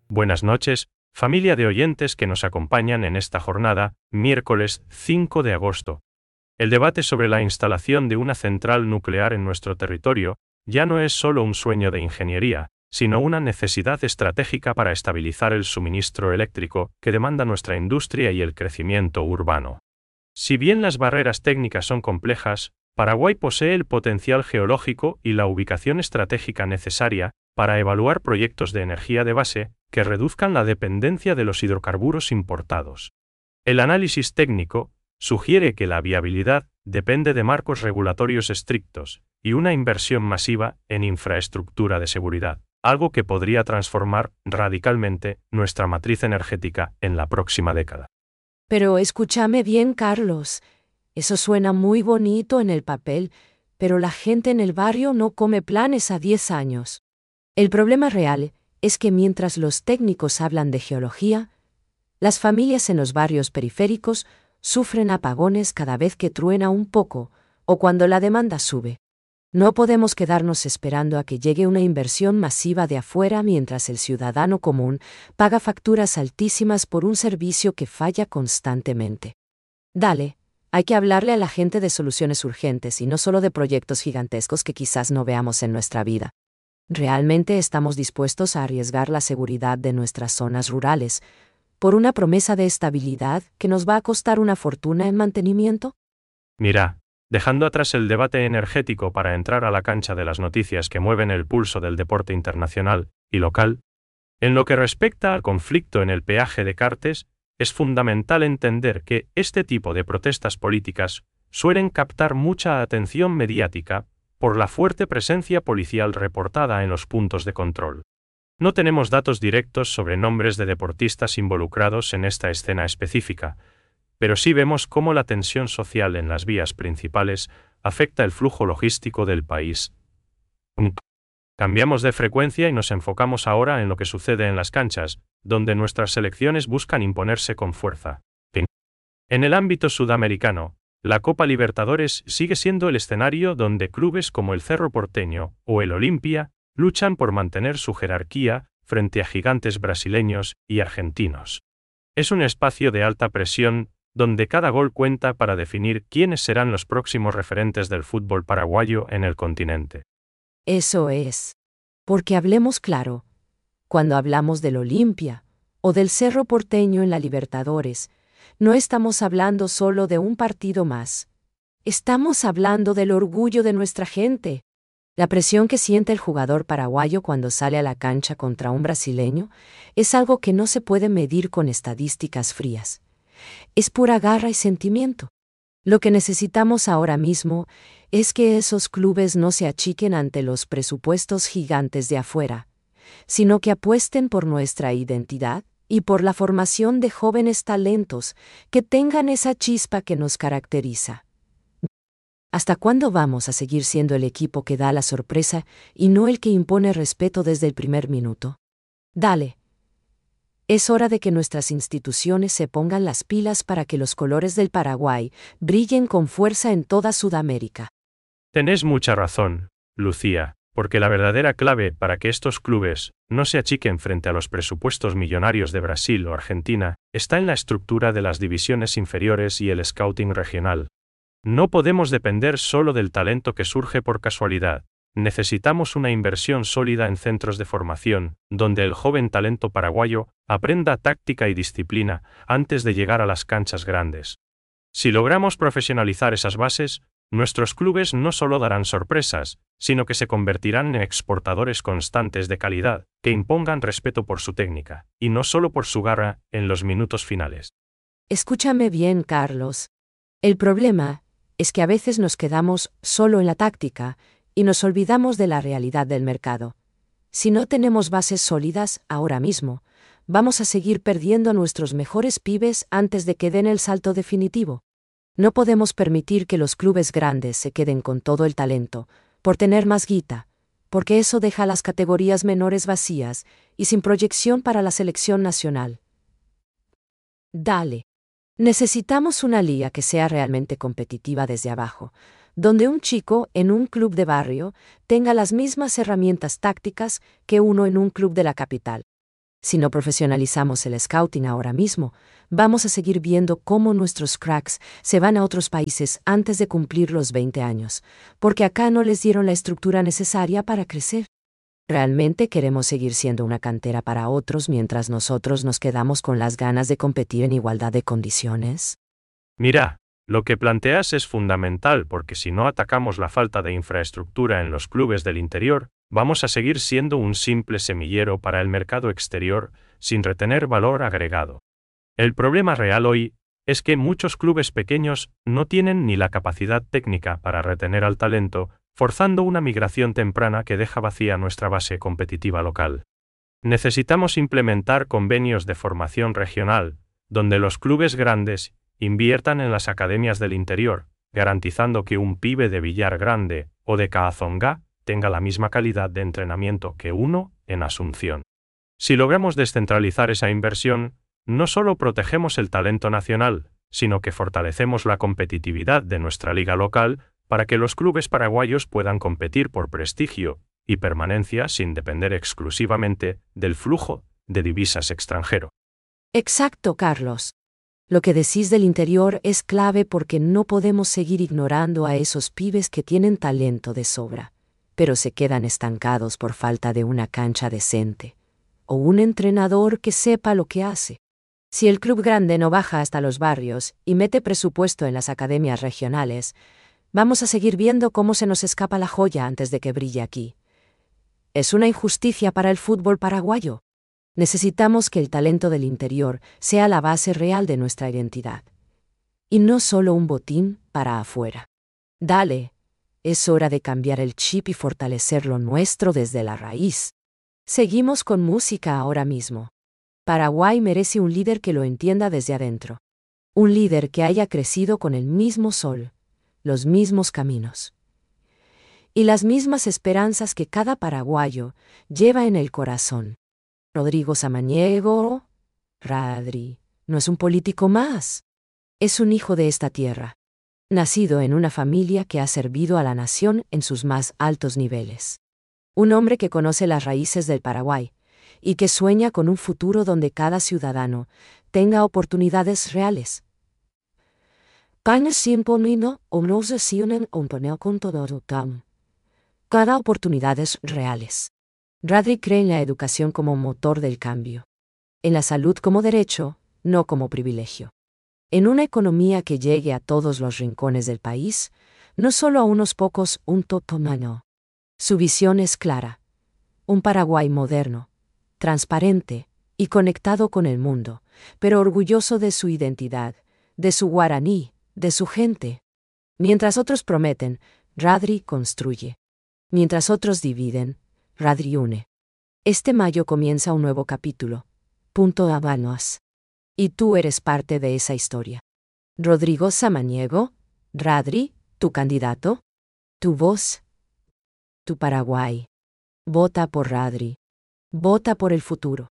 Buenas noches, familia de oyentes que nos acompañan en esta jornada, miércoles 5 de agosto. El debate sobre la instalación de una central nuclear en nuestro territorio ya no es solo un sueño de ingeniería, sino una necesidad estratégica para estabilizar el suministro eléctrico que demanda nuestra industria y el crecimiento urbano. Si bien las barreras técnicas son complejas, Paraguay posee el potencial geológico y la ubicación estratégica necesaria para evaluar proyectos de energía de base que reduzcan la dependencia de los hidrocarburos importados. El análisis técnico sugiere que la viabilidad depende de marcos regulatorios estrictos y una inversión masiva en infraestructura de seguridad, algo que podría transformar radicalmente nuestra matriz energética en la próxima década. Pero escúchame bien, Carlos. Eso suena muy bonito en el papel, pero la gente en el barrio no come planes a 10 años. El problema real es que mientras los técnicos hablan de geología, las familias en los barrios periféricos sufren apagones cada vez que truena un poco o cuando la demanda sube. No podemos quedarnos esperando a que llegue una inversión masiva de afuera mientras el ciudadano común paga facturas altísimas por un servicio que falla constantemente. Dale, hay que hablarle a la gente de soluciones urgentes y no solo de proyectos gigantescos que quizás no veamos en nuestra vida. ¿Realmente estamos dispuestos a arriesgar la seguridad de nuestras zonas rurales por una promesa de estabilidad que nos va a costar una fortuna en mantenimiento? Mira, dejando atrás el debate energético para entrar a la cancha de las noticias que mueven el pulso del deporte internacional y local, en lo que respecta al conflicto en el peaje de Cartes, es fundamental entender que este tipo de protestas políticas suelen captar mucha atención mediática por la fuerte presencia policial reportada en los puntos de control. No tenemos datos directos sobre nombres de deportistas involucrados en esta escena específica, pero sí vemos cómo la tensión social en las vías principales afecta el flujo logístico del país. Cambiamos de frecuencia y nos enfocamos ahora en lo que sucede en las canchas, donde nuestras selecciones buscan imponerse con fuerza. En el ámbito sudamericano, la Copa Libertadores sigue siendo el escenario donde clubes como el Cerro Porteño o el Olimpia luchan por mantener su jerarquía frente a gigantes brasileños y argentinos. Es un espacio de alta presión donde cada gol cuenta para definir quiénes serán los próximos referentes del fútbol paraguayo en el continente. Eso es. Porque hablemos claro, cuando hablamos del Olimpia o del Cerro Porteño en la Libertadores, no estamos hablando solo de un partido más. Estamos hablando del orgullo de nuestra gente. La presión que siente el jugador paraguayo cuando sale a la cancha contra un brasileño es algo que no se puede medir con estadísticas frías. Es pura garra y sentimiento. Lo que necesitamos ahora mismo es que esos clubes no se achiquen ante los presupuestos gigantes de afuera, sino que apuesten por nuestra identidad y por la formación de jóvenes talentos que tengan esa chispa que nos caracteriza. ¿Hasta cuándo vamos a seguir siendo el equipo que da la sorpresa y no el que impone respeto desde el primer minuto? Dale. Es hora de que nuestras instituciones se pongan las pilas para que los colores del Paraguay brillen con fuerza en toda Sudamérica. Tenés mucha razón, Lucía, porque la verdadera clave para que estos clubes no se achiquen frente a los presupuestos millonarios de Brasil o Argentina está en la estructura de las divisiones inferiores y el scouting regional. No podemos depender solo del talento que surge por casualidad. Necesitamos una inversión sólida en centros de formación, donde el joven talento paraguayo aprenda táctica y disciplina antes de llegar a las canchas grandes. Si logramos profesionalizar esas bases, nuestros clubes no solo darán sorpresas, sino que se convertirán en exportadores constantes de calidad, que impongan respeto por su técnica, y no solo por su garra en los minutos finales. Escúchame bien, Carlos. El problema es que a veces nos quedamos solo en la táctica y nos olvidamos de la realidad del mercado. Si no tenemos bases sólidas ahora mismo, vamos a seguir perdiendo a nuestros mejores pibes antes de que den el salto definitivo. No podemos permitir que los clubes grandes se queden con todo el talento, por tener más guita, porque eso deja a las categorías menores vacías y sin proyección para la selección nacional. Dale. Necesitamos una liga que sea realmente competitiva desde abajo, donde un chico en un club de barrio tenga las mismas herramientas tácticas que uno en un club de la capital. Si no profesionalizamos el scouting ahora mismo, vamos a seguir viendo cómo nuestros cracks se van a otros países antes de cumplir los 20 años, porque acá no les dieron la estructura necesaria para crecer. ¿Realmente queremos seguir siendo una cantera para otros mientras nosotros nos quedamos con las ganas de competir en igualdad de condiciones? Mira, lo que planteas es fundamental porque si no atacamos la falta de infraestructura en los clubes del interior, vamos a seguir siendo un simple semillero para el mercado exterior, sin retener valor agregado. El problema real hoy es que muchos clubes pequeños no tienen ni la capacidad técnica para retener al talento, forzando una migración temprana que deja vacía nuestra base competitiva local. Necesitamos implementar convenios de formación regional, donde los clubes grandes inviertan en las academias del interior, garantizando que un pibe de Villar Grande o de Caazongá tenga la misma calidad de entrenamiento que uno en Asunción. Si logramos descentralizar esa inversión, no solo protegemos el talento nacional, sino que fortalecemos la competitividad de nuestra liga local para que los clubes paraguayos puedan competir por prestigio y permanencia sin depender exclusivamente del flujo de divisas extranjero. Exacto, Carlos. Lo que decís del interior es clave porque no podemos seguir ignorando a esos pibes que tienen talento de sobra, pero se quedan estancados por falta de una cancha decente o un entrenador que sepa lo que hace. Si el club grande no baja hasta los barrios y mete presupuesto en las academias regionales, vamos a seguir viendo cómo se nos escapa la joya antes de que brille aquí. Es una injusticia para el fútbol paraguayo. Necesitamos que el talento del interior sea la base real de nuestra identidad. Y no solo un botín para afuera. Dale, es hora de cambiar el chip y fortalecer lo nuestro desde la raíz. Seguimos con música ahora mismo. Paraguay merece un líder que lo entienda desde adentro. Un líder que haya crecido con el mismo sol, los mismos caminos y las mismas esperanzas que cada paraguayo lleva en el corazón. Rodrigo Samaniego, Radri, no es un político más. Es un hijo de esta tierra, nacido en una familia que ha servido a la nación en sus más altos niveles. Un hombre que conoce las raíces del Paraguay y que sueña con un futuro donde cada ciudadano tenga oportunidades reales. Cada oportunidades reales. Radri cree en la educación como motor del cambio. En la salud como derecho, no como privilegio. En una economía que llegue a todos los rincones del país, no solo a unos pocos, un totomano. Su visión es clara. Un Paraguay moderno, transparente y conectado con el mundo, pero orgulloso de su identidad, de su guaraní, de su gente. Mientras otros prometen, Radri construye. Mientras otros dividen, Radri une. Este mayo comienza un nuevo capítulo. Punto Habanos. Y tú eres parte de esa historia. Rodrigo Samaniego, Radri, tu candidato, tu voz, tu Paraguay. Vota por Radri. Vota por el futuro.